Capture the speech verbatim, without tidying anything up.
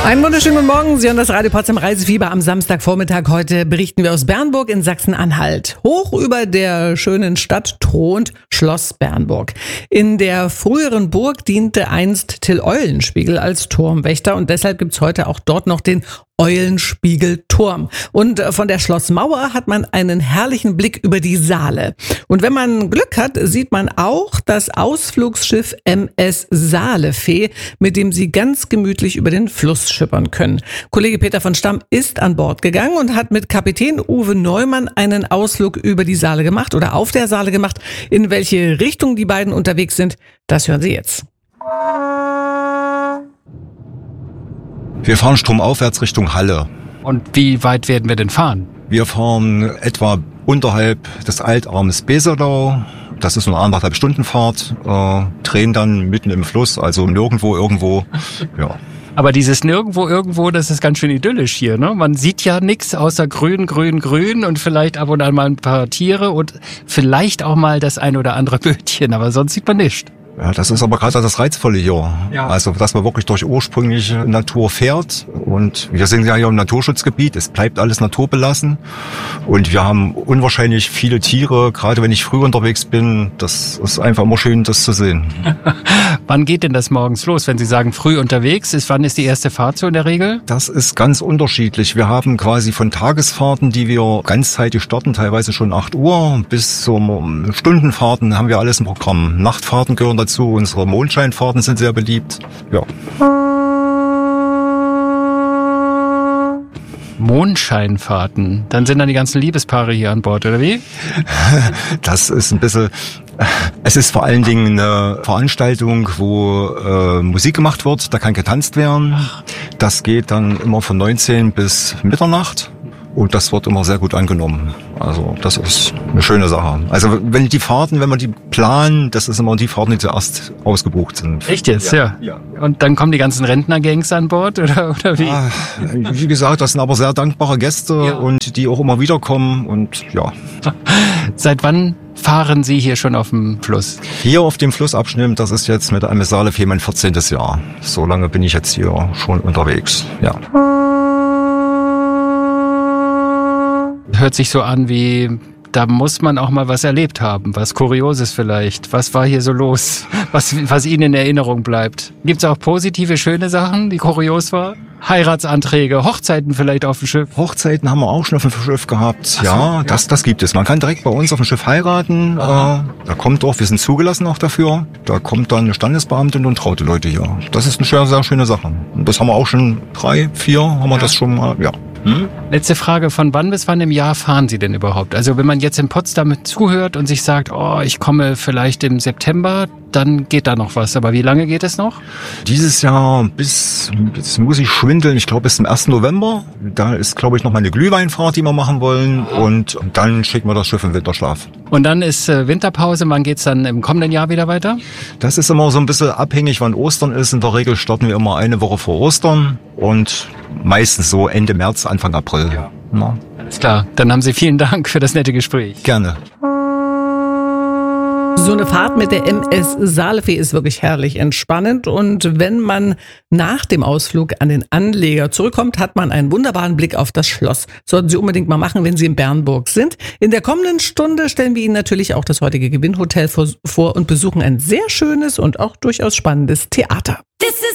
Einen wunderschönen guten Morgen. Sie hören das Radio Potsdam Reisefieber am Samstagvormittag. Heute berichten wir aus Bernburg in Sachsen-Anhalt. Hoch über der schönen Stadt thront Schloss Bernburg. In der früheren Burg diente einst Till Eulenspiegel als Turmwächter und deshalb gibt's heute auch dort noch den Eulenspiegelturm. Und von der Schlossmauer hat man einen herrlichen Blick über die Saale. Und wenn man Glück hat, sieht man auch das Ausflugsschiff M S Saalefee, mit dem Sie ganz gemütlich über den Fluss schippern können. Kollege Peter von Stamm ist an Bord gegangen und hat mit Kapitän Uwe Neumann einen Ausflug über die Saale gemacht oder auf der Saale gemacht. In welche Richtung die beiden unterwegs sind, das hören Sie jetzt. Wir fahren stromaufwärts Richtung Halle. Und wie weit werden wir denn fahren? Wir fahren etwa unterhalb des Altarmes Beselau. Das ist eine anderthalb Stunden Fahrt. Äh, drehen dann mitten im Fluss, also nirgendwo irgendwo. Ja. Aber dieses Nirgendwo irgendwo, das ist ganz schön idyllisch hier, ne? Man sieht ja nichts außer grün, grün, grün und vielleicht ab und an mal ein paar Tiere und vielleicht auch mal das ein oder andere Bötchen, aber sonst sieht man nichts. Ja, das ist aber gerade das Reizvolle hier. Ja. Also, dass man wirklich durch ursprüngliche Natur fährt. Und wir sind ja hier im Naturschutzgebiet. Es bleibt alles naturbelassen. Und wir haben unwahrscheinlich viele Tiere. Gerade wenn ich früh unterwegs bin, das ist einfach immer schön, das zu sehen. Wann geht denn das morgens los? Wenn Sie sagen, früh unterwegs ist, wann ist die erste Fahrt so in der Regel? Das ist ganz unterschiedlich. Wir haben quasi von Tagesfahrten, die wir ganzzeitig starten, teilweise schon acht Uhr, bis zu Stundenfahrten haben wir alles im Programm. Nachtfahrten gehören dazu. Unsere Mondscheinfahrten sind sehr beliebt. Ja. Mondscheinfahrten. Dann sind dann die ganzen Liebespaare hier an Bord, oder wie? Das ist ein bisschen... Es ist vor allen Dingen eine Veranstaltung, wo äh, Musik gemacht wird. Da kann getanzt werden. Das geht dann immer von neunzehn bis Mitternacht. Und das wird immer sehr gut angenommen. Also das ist eine schöne Sache. Also wenn die Fahrten, wenn wir die planen, das ist immer die Fahrten, die zuerst ausgebucht sind. Echt jetzt? Ja. ja. Und dann kommen die ganzen Rentnergangs an Bord oder, oder wie? Ah, wie gesagt, das sind aber sehr dankbare Gäste ja. Und die auch immer wieder kommen und ja. Seit wann fahren Sie hier schon auf dem Fluss? Hier auf dem Flussabschnitt, das ist jetzt mit der M S Saalefee mein vierzehntes Jahr. So lange bin ich jetzt hier schon unterwegs. Ja. Hört sich so an wie, da muss man auch mal was erlebt haben, was Kurioses vielleicht. Was war hier so los, was, was Ihnen in Erinnerung bleibt? Gibt es auch positive, schöne Sachen, die kurios waren? Heiratsanträge, Hochzeiten vielleicht auf dem Schiff? Hochzeiten haben wir auch schon auf dem Schiff gehabt. So, ja, ja, das das gibt es. Man kann direkt bei uns auf dem Schiff heiraten. Äh, da kommt auch, wir sind zugelassen auch dafür. Da kommt dann eine Standesbeamtin und traute Leute hier. Das ist eine sehr, sehr schöne Sache. Und das haben wir auch schon drei, vier, haben wir ja. das schon mal, ja. Hm? Letzte Frage, von wann bis wann im Jahr fahren Sie denn überhaupt? Also wenn man jetzt in Potsdam zuhört und sich sagt, oh, ich komme vielleicht im September, dann geht da noch was. Aber wie lange geht es noch? Dieses Jahr bis, jetzt muss ich schwindeln, ich glaube bis zum ersten November. Da ist, glaube ich, noch mal eine Glühweinfahrt, die wir machen wollen. Und dann schicken wir das Schiff in Winterschlaf. Und dann ist äh, Winterpause. Wann geht's dann im kommenden Jahr wieder weiter? Das ist immer so ein bisschen abhängig, wann Ostern ist. In der Regel starten wir immer eine Woche vor Ostern und meistens so Ende März, Anfang April. Ja. Ja. Alles klar. Dann haben Sie vielen Dank für das nette Gespräch. Gerne. So eine Fahrt mit der M S Saalefee ist wirklich herrlich entspannend und wenn man nach dem Ausflug an den Anleger zurückkommt, hat man einen wunderbaren Blick auf das Schloss. Sollten Sie unbedingt mal machen, wenn Sie in Bernburg sind. In der kommenden Stunde stellen wir Ihnen natürlich auch das heutige Gewinnhotel vor und besuchen ein sehr schönes und auch durchaus spannendes Theater.